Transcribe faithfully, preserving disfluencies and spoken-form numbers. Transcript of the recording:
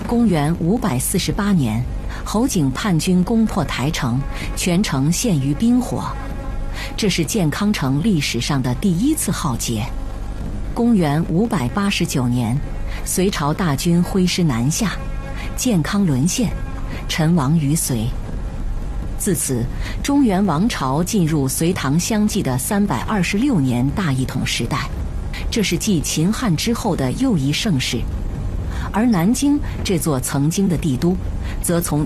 公元五百四十八年，侯景叛军攻破台城，全城陷于冰火，这是建康城历史上的第一次浩劫。公元五百八十九年，隋朝大军挥师南下，建康沦陷，陈亡于隋。自此，中原王朝进入隋唐相继的三百二十六年大一统时代，这是继秦汉之后的又一盛世。而南京这座曾经的帝都，则从